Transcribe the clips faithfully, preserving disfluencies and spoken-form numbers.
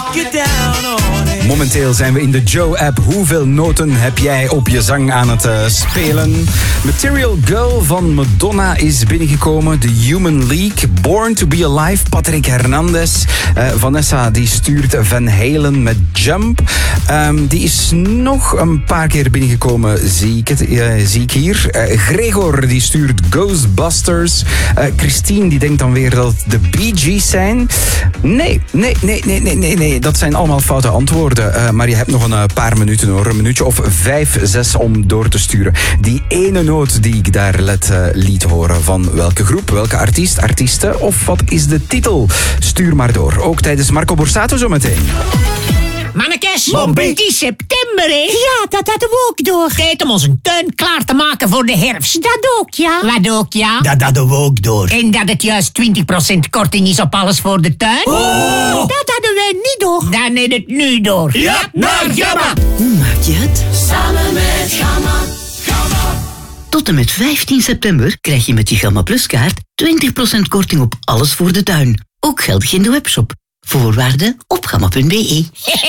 Momenteel zijn we in de Joe-app. Hoeveel noten heb jij op je zang aan het uh, spelen? Material Girl van Madonna is binnengekomen. The Human League, Born to Be Alive, Patrick Hernandez. Uh, Vanessa die stuurt Van Halen met Jump. Um, die is nog een paar keer binnengekomen, zie ik, het, uh, zie ik hier. Uh, Gregor die stuurt Ghostbusters. Uh, Christine die denkt dan weer dat het de Bee Gees zijn. Nee, nee, nee, nee, nee, nee, nee. Dat zijn allemaal foute antwoorden. Uh, maar je hebt nog een uh, paar minuten hoor. Een minuutje of vijf, zes om door te sturen. Die ene noot die ik daar let, uh, liet horen. Van welke groep, welke artiest, artiesten of wat is de titel? Stuur maar door. Ook tijdens Marco Borsato zometeen. Mannekes, Bobby. het is september, hè? Ja, dat hadden we ook door. Tijd om onze tuin klaar te maken voor de herfst. Dat ook, ja. Wat ook, ja? Dat hadden we ook door. En dat het juist twintig procent korting is op alles voor de tuin? Oh! Dat hadden wij niet door. Dan is het nu door. Ja, naar Gamma! Hoe maak je het? Samen met Gamma. Gamma. Tot en met vijftien september krijg je met je Gamma Plus kaart twintig procent korting op alles voor de tuin. Ook geldig in de webshop. Voorwaarden op gamma punt b e.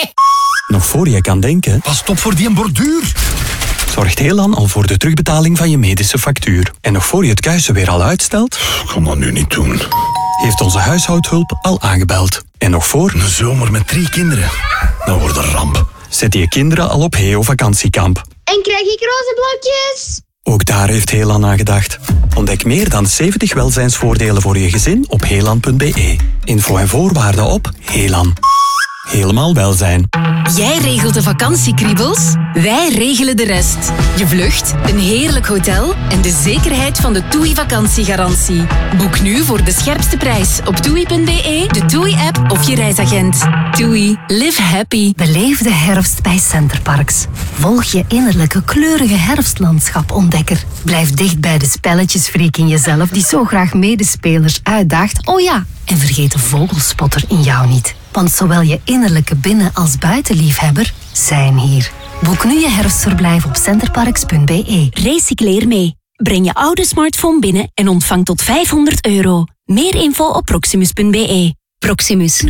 Nog voor je kan denken, Pas op voor die borduur. zorgt Helan al voor de terugbetaling van je medische factuur. En nog voor je het kuisen weer al uitstelt, Ik ga dat nu niet doen. heeft onze huishoudhulp al aangebeld. En nog voor Een zomer met drie kinderen. Dat wordt een ramp. zet je kinderen al op Heo vakantiekamp. En krijg ik roze blokjes? Ook daar heeft Helan aan gedacht. Ontdek meer dan zeventig welzijnsvoordelen voor je gezin op helan punt b e. Info en voorwaarden op Helan. Helemaal welzijn. Jij regelt de vakantiekriebels, wij regelen de rest. Je vlucht, een heerlijk hotel en de zekerheid van de TUI vakantiegarantie. Boek nu voor de scherpste prijs op toei punt b e, de TUI-app of je reisagent. TUI, live happy. Beleef de herfst bij Centerparks. Volg je innerlijke kleurige herfstlandschap-ontdekker. Blijf dicht bij de spelletjesfreak in jezelf die zo graag medespelers uitdaagt. Oh ja, en vergeet de vogelspotter in jou niet. Want zowel je innerlijke binnen- als buitenliefhebber zijn hier. Boek nu je herfstverblijf op centerparks punt b e. Recycleer mee. Breng je oude smartphone binnen en ontvang tot vijfhonderd euro. Meer info op proximus punt b e. Proximus.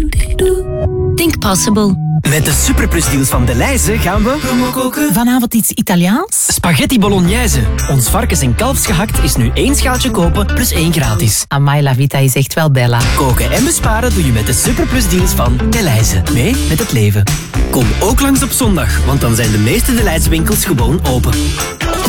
Think possible. Met de superplusdeals van Delhaize gaan we koken. Vanavond iets Italiaans? Spaghetti bolognese. Ons varkens- en kalfsgehakt is nu één schaaltje kopen plus één gratis. Amai, la vita is echt wel bella. Koken en besparen doe je met de superplusdeals van Delhaize. Mee met het leven. Kom ook langs op zondag, want dan zijn de meeste Delhaize winkels gewoon open.